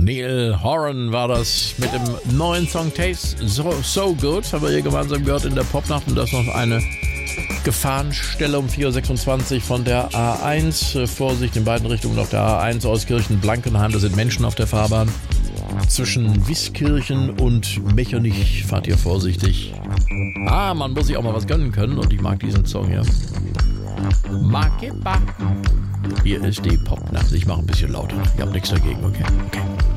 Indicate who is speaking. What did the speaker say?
Speaker 1: Neil Horan war das mit dem neuen Song Taste So Good. Haben wir hier gemeinsam gehört in der Popnacht. Und das noch eine Gefahrenstelle um 4.26 Uhr von der A1. Vorsicht in beiden Richtungen auf der A1 aus Kirchen-Blankenheim. Da sind Menschen auf der Fahrbahn. Zwischen Wiskirchen und Mechernich fahrt ihr vorsichtig. Man muss sich auch mal was gönnen können. Und ich mag diesen Song hier. Makeba. Hier ist die Popnacht. Ich mache ein bisschen lauter. Ich habe nichts dagegen, okay.